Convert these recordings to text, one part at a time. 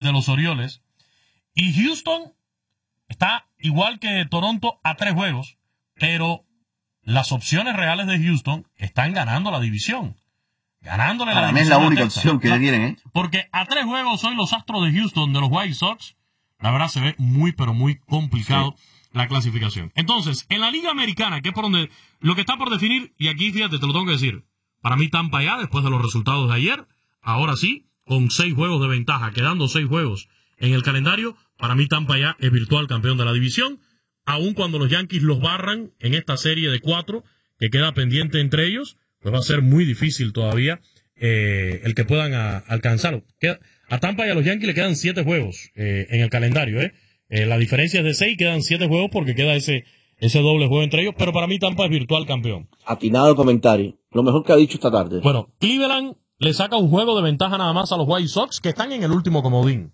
de los Orioles. Y Houston está igual que Toronto a 3 juegos, pero las opciones reales de Houston están ganando la división. Ganándole la división. Para mí es la única opción que le tienen, ¿eh? Porque a 3 juegos hoy los Astros de Houston de los White Sox, la verdad se ve muy, pero muy complicado la clasificación. Entonces, en la Liga Americana, que es por donde lo que está por definir, y aquí fíjate, te lo tengo que decir, para mí Tampa ya, después de los resultados de ayer, ahora sí, con 6 juegos de ventaja, quedando 6 juegos en el calendario, para mí Tampa ya es virtual campeón de la división, aun cuando los Yankees los barran en esta serie de 4 que queda pendiente entre ellos, pues va a ser muy difícil todavía el que puedan alcanzarlo. A Tampa y a los Yankees le quedan 7 juegos en el calendario. La diferencia es de 6, quedan 7 juegos porque queda ese doble juego entre ellos, pero para mí Tampa es virtual campeón. Atinado comentario, lo mejor que ha dicho esta tarde. Bueno, Cleveland le saca un juego de ventaja nada más a los White Sox, que están en el último comodín.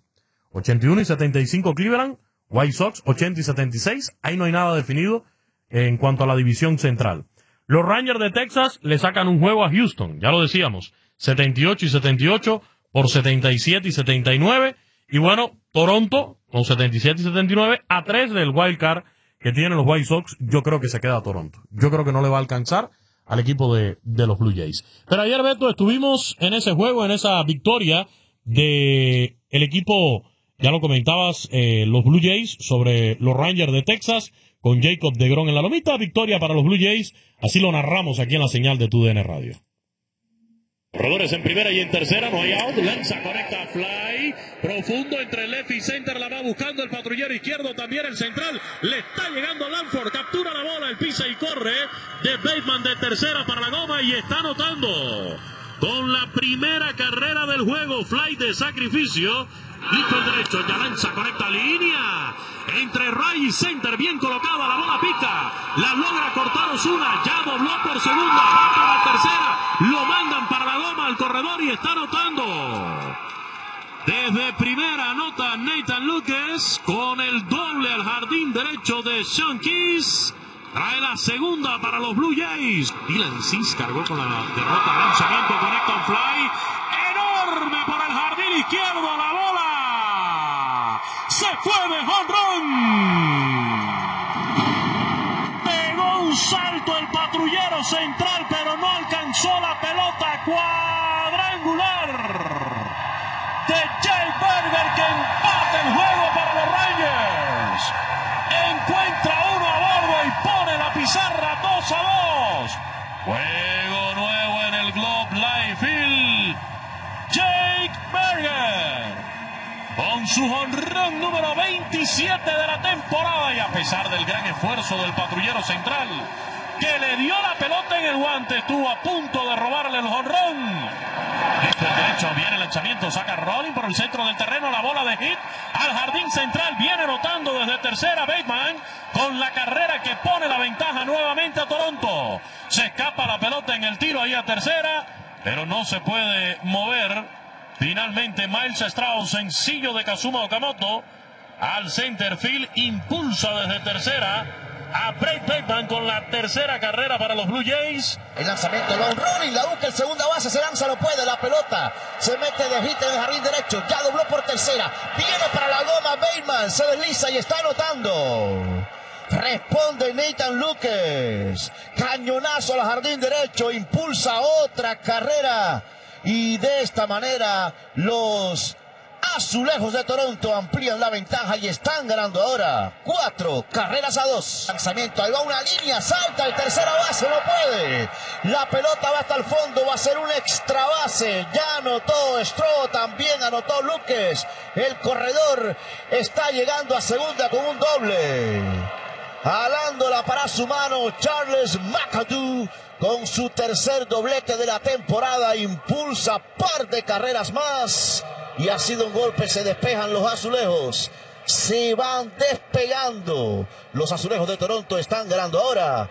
81-75 Cleveland, White Sox 80-76. Ahí no hay nada definido en cuanto a la división central. Los Rangers de Texas le sacan un juego a Houston, ya lo decíamos, 78-78 por 77-79. Y bueno, Toronto con 77-79 a 3 del wild card que tienen los White Sox. Yo creo que se queda Toronto. Yo creo que no le va a alcanzar al equipo de los Blue Jays. Pero ayer, Beto, estuvimos en ese juego, en esa victoria de el equipo, ya lo comentabas, los Blue Jays sobre los Rangers de Texas, con Jacob deGrom en la lomita. Victoria para los Blue Jays, así lo narramos aquí en la señal de TUDN Radio. Corredores en primera y en tercera, no hay out, lanza, conecta, fly, profundo entre left y center, la va buscando el patrullero izquierdo, también el central, le está llegando Lanford, captura la bola, el pisa y corre de Bateman de tercera para la goma y está anotando con la primera carrera del juego, fly de sacrificio, listo el derecho, ya lanza, conecta, línea, entre right y center, bien colocada, la bola pica, la logra cortar Osuna, ya dobló por segunda, va para la tercera, lo mandan para la goma al corredor y está anotando. Desde primera anota Nathan Lukes con el doble al jardín derecho de Sean Keys. Trae la segunda para los Blue Jays. Dylan Cease cargó con la derrota, lanzamiento, conecta un fly enorme por el jardín izquierdo, la bola se fue de home run. Pegó un salto el patrullero central, pero no alcanzó la pelota cuadrangular de Jake Burger, que empata el juego para los Rangers. Encuentra uno a bordo y pone la pizarra 2-2. Juego nuevo en el Globe Life Field. Jake Burger con su jonrón número 27 de la temporada, y a pesar del gran esfuerzo del patrullero central, que le dio la pelota en el guante, estuvo a punto de robarle el jonrón. Listo el derecho, viene el lanzamiento, saca Rolling por el centro del terreno, la bola de hit al jardín central, viene anotando desde tercera Bateman con la carrera que pone la ventaja nuevamente a Toronto. Se escapa la pelota en el tiro ahí a tercera, pero no se puede mover. Finalmente Miles Strauss, sencillo de Kazuma Okamoto al center field, impulsa desde tercera a Brett Bateman con la tercera carrera para los Blue Jays. El lanzamiento va un Rolling, la busca el segunda base, se lanza, no puede, la pelota se mete de hit en el jardín derecho, ya dobló por tercera, viene para la goma Bateman, se desliza y está anotando. Responde Nathan Lukes, cañonazo al jardín derecho, impulsa otra carrera y de esta manera los Azulejos de Toronto amplían la ventaja y están ganando ahora 4-2. Lanzamiento, ahí va una línea, salta el tercera base, no puede. La pelota va hasta el fondo, va a ser un extra base. Ya anotó Stroh, también anotó Lukes. El corredor está llegando a segunda con un doble. Jalándola para su mano, Charles McAdoo con su tercer doblete de la temporada. Impulsa par de carreras más. Y ha sido un golpe, se despejan los azulejos. Se van despegando. Los Azulejos de Toronto están ganando ahora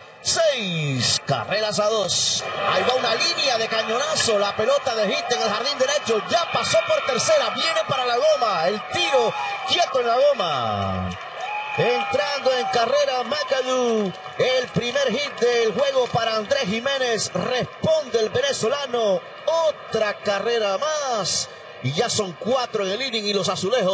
6-2. Ahí va una línea de cañonazo. La pelota de hit en el jardín derecho. Ya pasó por tercera. Viene para la goma. El tiro quieto en la goma. Entrando en carrera McAdoo. El primer hit del juego para Andrés Jiménez. Responde el venezolano. Otra carrera más. Y ya son 4 en el inning y los Azulejos